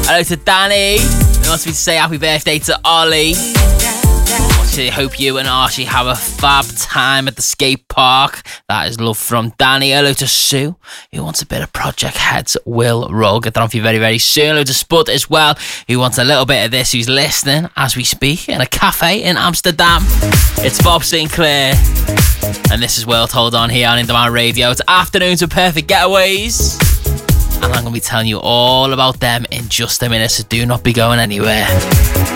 Hello to Danny, who wants me to say happy birthday to Ollie. I hope you and Archie have a fab time at the skate park. That is love from Danny. Hello to Sue, who wants a bit of Project Heads Will Roll. Get that on for you very, very soon. Hello to Spud as well, who wants a little bit of this, who's listening as we speak in a cafe in Amsterdam. It's Bob Sinclair, and this is World Hold On here on In Demand Radio. It's Afternoons with Perfect Getaways, and I'm going to be telling you all about them in just a minute, so do not be going anywhere.